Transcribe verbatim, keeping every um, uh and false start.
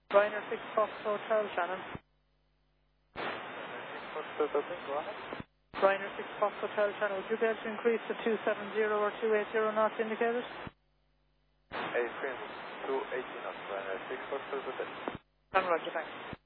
Ryanair six Fox Hotel, Shannon. Go ahead. Ryanair six Fox Hotel, Shannon. Would you be able to increase the two seven zero or two eight zero knots indicators? A Prince two eighty knots, Ryanair six Fox Hotel. And Roger, thanks.